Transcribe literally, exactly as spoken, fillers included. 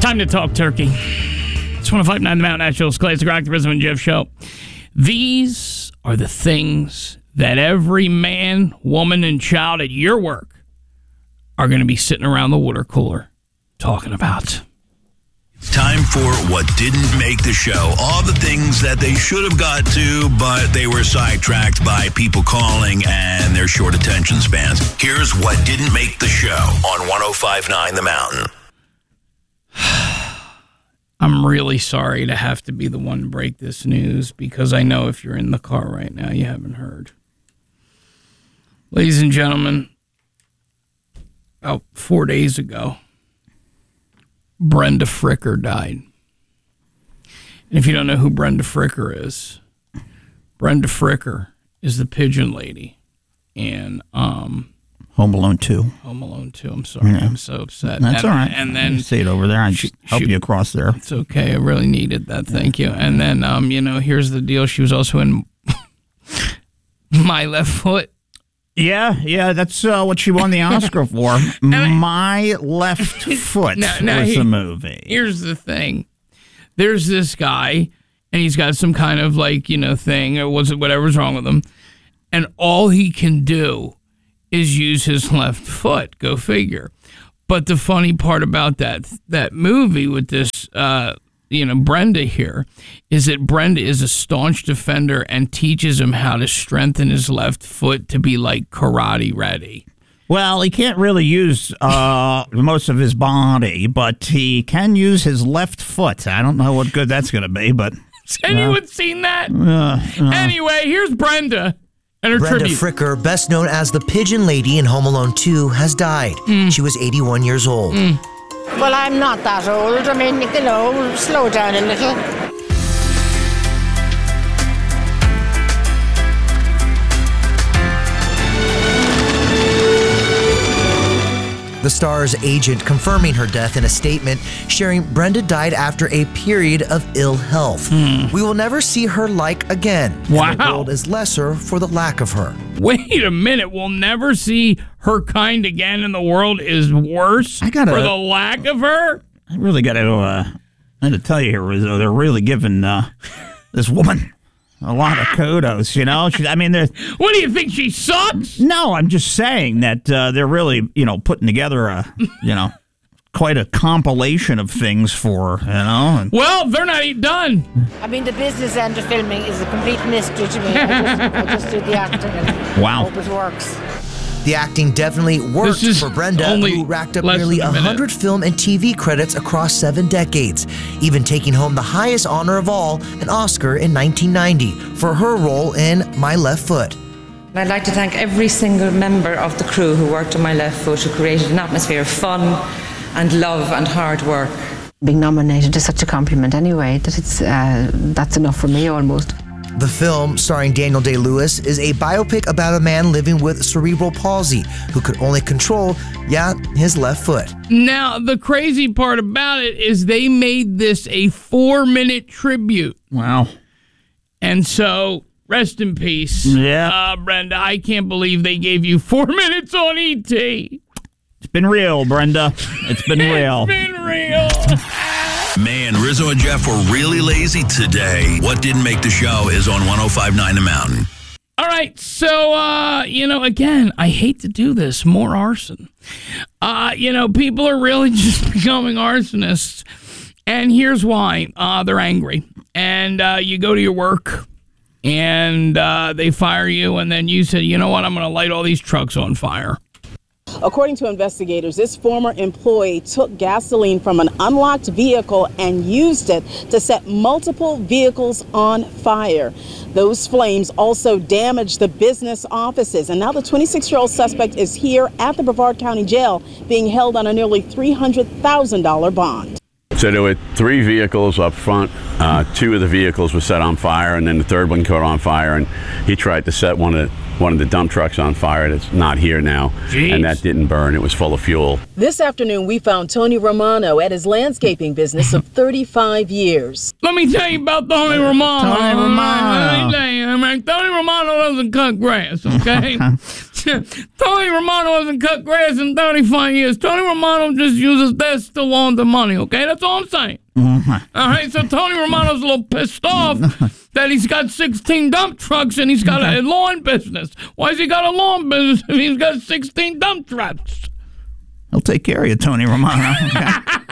Time to talk turkey. It's one oh five point nine The Mountain, Nashville's Classic Rock, the Rizzo and Jeff Show. These are the things that every man, woman, and child at your work are going to be sitting around the water cooler talking about. It's time for What Didn't Make the Show. All the things that they should have got to, but they were sidetracked by people calling and their short attention spans. Here's What Didn't Make the Show on one oh five point nine The Mountain. I'm really sorry to have to be the one to break this news because I know if you're in the car right now, you haven't heard. Ladies and gentlemen, about four days ago, Brenda Fricker died. And if you don't know who Brenda Fricker is, Brenda Fricker is the pigeon lady. And um, Home Alone two. Home Alone two. I'm sorry. Yeah. I'm so upset. That's and, all right. And then you see it over there. I just help you across there. It's okay. I really needed that. Thank you. And then, um, you know, here's the deal. She was also in My Left Foot. Yeah, yeah, that's uh, what she won the Oscar for. I, My Left Foot now, now was he, the movie. Here's the thing. There's this guy, and he's got some kind of, like, you know, thing, or was it whatever's wrong with him, and all he can do is use his left foot. Go figure. But the funny part about that that movie with this, uh, you know, Brenda here, is that Brenda is a staunch defender and teaches him how to strengthen his left foot to be like karate ready. Well, he can't really use uh, most of his body, but he can use his left foot. I don't know what good that's going to be, but... Has anyone uh, seen that? Uh, uh, anyway, here's Brenda and her Brenda tribute. Fricker, best known as the Pigeon Lady in Home Alone two, has died. Mm. She was eighty-one years old. Mm. Well, I'm not that old. I mean, you know, slow down a little. The star's agent confirming her death in a statement, sharing Brenda died after a period of ill health. Hmm. We will never see her like again. Wow. And the world is lesser for the lack of her. Wait a minute. We'll never see her kind again, and the world is worse I gotta, for the lack of her? I really got to, uh, I got to tell you here, Rizzo, they're really giving uh, this woman a lot of kudos, you know? She, I mean, they're... What, do you think she sucks? No, I'm just saying that uh, they're really, you know, putting together a, you know, quite a compilation of things for her, you know? And, well, they're not even done. I mean, the business end of filming is a complete mystery to me. I just, I just do the acting and wow. hope it works. The acting definitely worked for Brenda, who racked up nearly one hundred film and T V credits across seven decades, even taking home the highest honor of all, an Oscar in nineteen ninety, for her role in My Left Foot. I'd like to thank every single member of the crew who worked on My Left Foot, who created an atmosphere of fun and love and hard work. Being nominated is such a compliment anyway, that it's uh, that's enough for me almost. The film, starring Daniel Day-Lewis, is a biopic about a man living with cerebral palsy who could only control, yeah, his left foot. Now, the crazy part about it is they made this a four-minute tribute. Wow. And so, rest in peace. Yeah. Uh, Brenda, I can't believe they gave you four minutes on E T. It's been real, Brenda. It's been real. It's been real. Man, Rizzo and Jeff were really lazy today. What Didn't Make the Show is on one oh five point nine The Mountain. All right, so, uh, you know, again, I hate to do this. More arson. Uh, you know, people are really just becoming arsonists. And here's why. Uh, they're angry. And uh, you go to your work, and uh, they fire you, and then you say, you know what, I'm going to light all these trucks on fire. According to investigators, this former employee took gasoline from an unlocked vehicle and used it to set multiple vehicles on fire. Those flames also damaged the business offices. And now the twenty-six-year-old suspect is here at the Brevard County Jail being held on a nearly three hundred thousand dollars bond. So there were three vehicles up front. Uh, two of the vehicles were set on fire, and then the third one caught on fire. And he tried to set one of one of the dump trucks on fire that's not here now. Jeez. And that didn't burn. It was full of fuel. This afternoon, we found Tony Romano at his landscaping business of thirty-five years. Let me tell you about Tony Romano. Tony Romano. Let me tell you, I mean, Tony Romano doesn't cut grass, okay? Tony Romano hasn't cut grass in thirty-five years. Tony Romano just uses this to launder money, okay? That's all I'm saying. Mm-hmm. All right, so Tony Romano's a little pissed off that he's got sixteen dump trucks and he's got a lawn business. Why's he got a lawn business if he's got sixteen dump trucks? He'll take care of you, Tony Romano.